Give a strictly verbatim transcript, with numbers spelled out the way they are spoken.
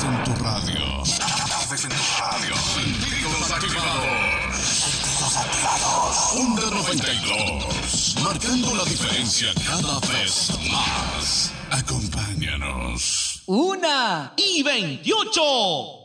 vez en tu radio. Cada vez en tu radio. Sentidos activados. Sentidos activados. Onda noventa y dos. Marcando la diferencia cada vez más. Acompáñanos. Una y veintiocho.